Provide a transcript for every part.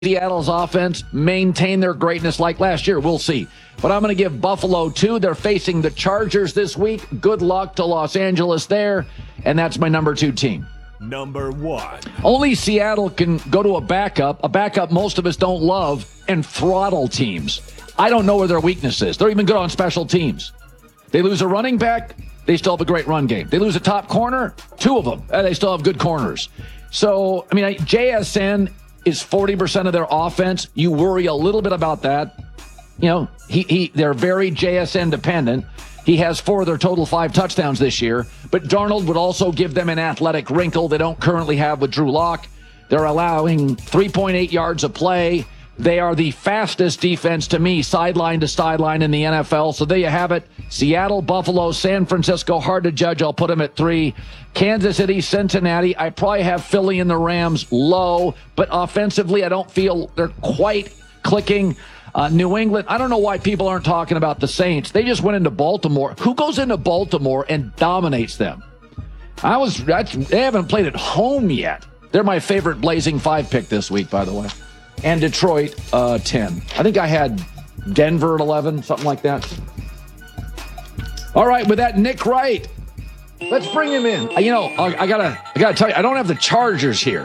Seattle's offense maintain their greatness like last year? We'll see. But I'm going to give Buffalo 2. They're facing the Chargers this week. Good luck to Los Angeles there. And that's my number 2 team. Number 1. Only Seattle can go to a backup most of us don't love, and throttle teams. I don't know where their weakness is. They're even good on special teams. They lose a running back, they still have a great run game. They lose a top corner, 2 of them, they still have good corners. So, JSN is 40% of their offense. You worry a little bit about that. You know, they're very JSN dependent. He has 4 of their total 5 touchdowns this year. But Darnold would also give them an athletic wrinkle they don't currently have with Drew Lock. They're allowing 3.8 yards a play. They are the fastest defense to me, sideline to sideline in the NFL. So there you have it. Seattle, Buffalo, San Francisco, hard to judge. I'll put them at 3. Kansas City, Cincinnati. I probably have Philly and the Rams low, but offensively, I don't feel they're quite clicking. New England, I don't know why people aren't talking about the Saints. They just went into Baltimore. Who goes into Baltimore and dominates them? They haven't played at home yet. They're my favorite Blazing 5 pick this week, by the way. And Detroit, 10. I think I had Denver at 11, something like that. All right, with that, Nick Wright. Let's bring him in. I gotta tell you, I don't have the Chargers here.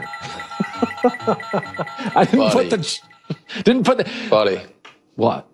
I didn't put the. Buddy. What?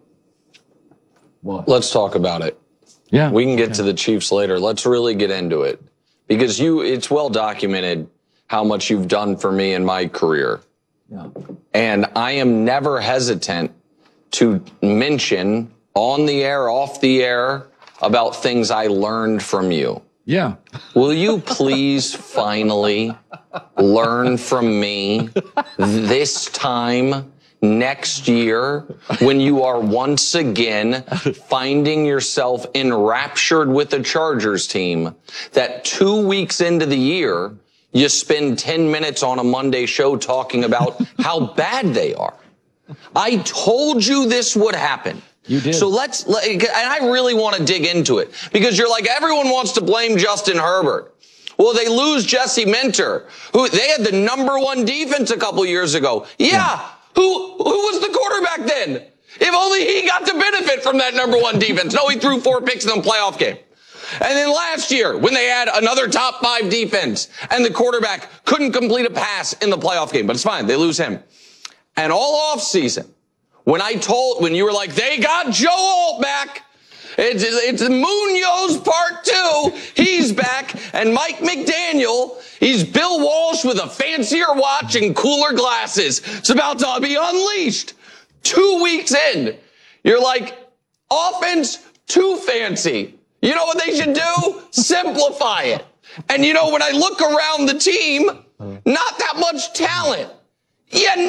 Let's talk about it. Yeah. We can get to the Chiefs later. Let's really get into it. Because it's well documented how much you've done for me in my career. Yeah. And I am never hesitant to mention on the air, off the air, about things I learned from you. Yeah. Will you please finally learn from me this time next year when you are once again finding yourself enraptured with the Chargers team that 2 weeks into the year, you spend 10 minutes on a Monday show talking about how bad they are. I told you this would happen. You did. So and I really want to dig into it because you're like, everyone wants to blame Justin Herbert. Well, they lose Jesse Minter, who they had the number 1 defense a couple years ago. Yeah. Who was the quarterback then? If only he got to benefit from that number 1 defense. No, he threw 4 picks in the playoff game. And then last year, when they had another top 5 defense and the quarterback couldn't complete a pass in the playoff game, but it's fine. They lose him. And all offseason, when you were like, they got Joe Alt back. It's Munoz part 2. He's back. And Mike McDaniel, he's Bill Walsh with a fancier watch and cooler glasses. It's about to be unleashed. 2 weeks in, you're like, offense too fancy. You know what they should do? Simplify it. And when I look around the team, not that much talent. Yeah.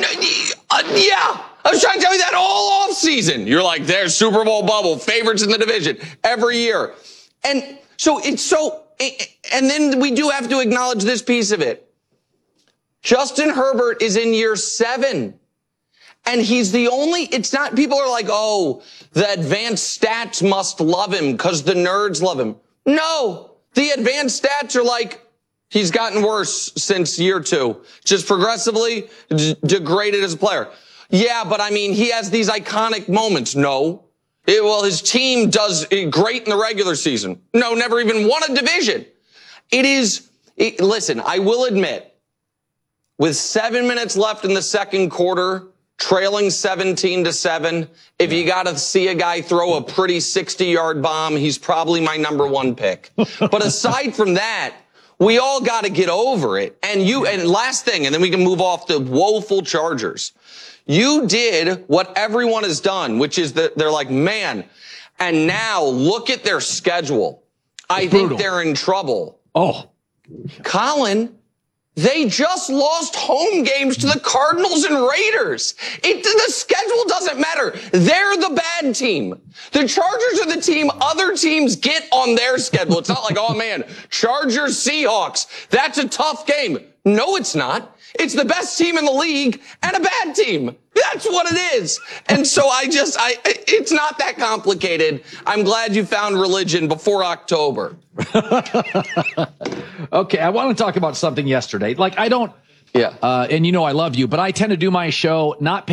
I was trying to tell you that all off season. You're like, there's Super Bowl bubble, favorites in the division every year. And so and then we do have to acknowledge this piece of it. Justin Herbert is in year 7. And he's the only, people are like, oh, the advanced stats must love him because the nerds love him. No, the advanced stats are like, he's gotten worse since year 2, just progressively degraded as a player. Yeah, but he has these iconic moments. No. His team does great in the regular season. No, never even won a division. Listen, I will admit, with 7 minutes left in the second quarter, trailing 17-7, if you got to see a guy throw a pretty 60-yard bomb, he's probably my number 1 pick. But aside from that, we all got to get over it. And last thing, and then we can move off the woeful Chargers. You did what everyone has done, which is that they're like, man, and now look at their schedule. I think they're in trouble. Oh, Colin, they just lost home games to the Cardinals and Raiders. The schedule doesn't matter. They're the bad team. The Chargers are the team other teams get on their schedule. It's not like, oh man, Chargers, Seahawks. That's a tough game. No, it's not. It's the best team in the league and a bad team. That's what it is. And so it's not that complicated. I'm glad you found religion before October. Okay, I want to talk about something yesterday. Yeah. And you know I love you, but I tend to do my show not